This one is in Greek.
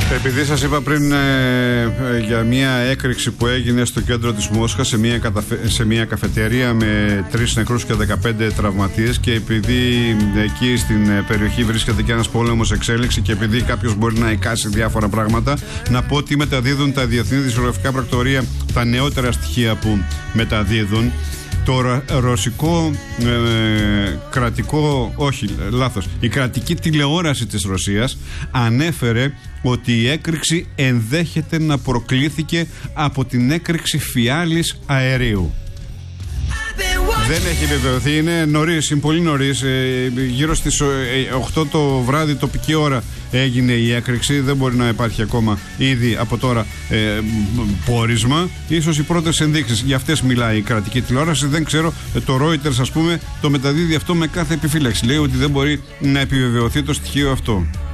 Επειδή σας είπα πριν για μια έκρηξη που έγινε στο κέντρο της Μόσχας σε μια καφετέρια με 3 νεκρούς και 15 τραυματίες, και επειδή εκεί στην περιοχή βρίσκεται και ένας πόλεμος εξέλιξη και επειδή κάποιος μπορεί να εικάσει διάφορα πράγματα, να πω ότι μεταδίδουν τα διεθνή δημοσιογραφικά πρακτορεία τα νεότερα στοιχεία που μεταδίδουν. Το ρωσικό κρατικό, όχι, λάθος, η κρατική τηλεόραση της Ρωσίας ανέφερε ότι η έκρηξη ενδέχεται να προκλήθηκε από την έκρηξη φιάλης αερίου. Δεν έχει επιβεβαιωθεί, είναι νωρίς, είναι πολύ νωρίς. Γύρω στις 8 το βράδυ τοπική ώρα έγινε η έκρηξη. Δεν μπορεί να υπάρχει ακόμα ήδη από τώρα πόρισμα. Ίσως οι πρώτες ενδείξεις, για αυτές μιλάει η κρατική τηλεόραση. Δεν ξέρω, το Reuters ας πούμε το μεταδίδει αυτό με κάθε επιφύλαξη. Λέει ότι δεν μπορεί να επιβεβαιωθεί το στοιχείο αυτό.